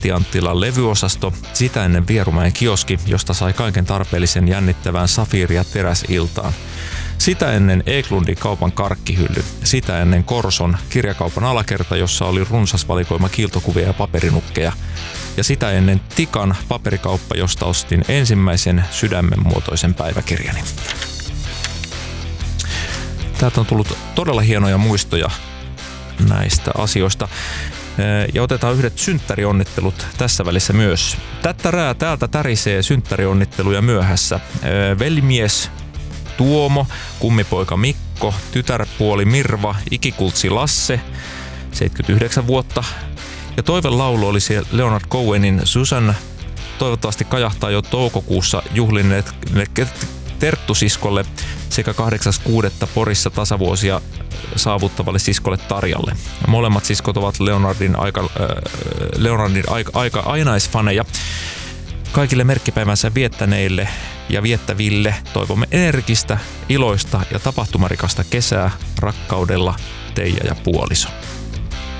Matti Anttilan levyosasto, sitä ennen Vierumäen kioski, josta sai kaiken tarpeellisen jännittävään safiiri- ja teräsiltaan. Sitä ennen Eklundin kaupan karkkihylly, sitä ennen Korson kirjakaupan alakerta, jossa oli runsas valikoima kiiltokuvia ja paperinukkeja. Ja sitä ennen Tikan paperikauppa, josta ostin ensimmäisen sydämenmuotoisen päiväkirjani. Täältä on tullut todella hienoja muistoja näistä asioista. Ja otetaan yhdet synttärionnittelut tässä välissä myös. Tättärää täältä tärisee synttärionnitteluja myöhässä. Velimies Tuomo, kummipoika Mikko, tytärpuoli Mirva, ikikultsi Lasse, 79 vuotta. Ja toivelaulu oli siellä Leonard Cohenin Susan. Toivottavasti kajahtaa jo toukokuussa juhlineet Terttu-siskolle sekä 8.6. Porissa tasavuosia saavuttavalle siskolle Tarjalle. Molemmat siskot ovat Leonardin aika ainaisfaneja. Kaikille merkkipäivänsä viettäneille ja viettäville toivomme energistä, iloista ja tapahtumarikasta kesää rakkaudella Teija ja puoliso.